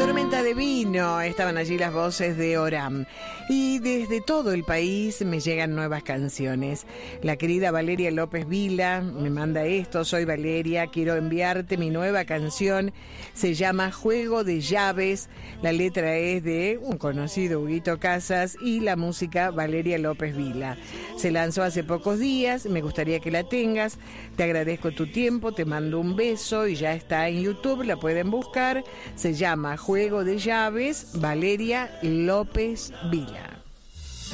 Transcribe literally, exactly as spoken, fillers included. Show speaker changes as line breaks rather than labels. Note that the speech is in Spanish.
Tormenta de vino, estaban allí las voces de Oram. Y desde todo el país me llegan nuevas canciones. La querida Valeria López Vila me manda esto: soy Valeria, quiero enviarte mi nueva canción. Se llama Juego de Llaves. La letra es de un conocido, Huguito Casas, y la música Valeria López Vila. Se lanzó hace pocos días, me gustaría que la tengas. Te agradezco tu tiempo, te mando un beso y ya está en YouTube, la pueden buscar. Se llama Juego de Llaves, Valeria López Vila.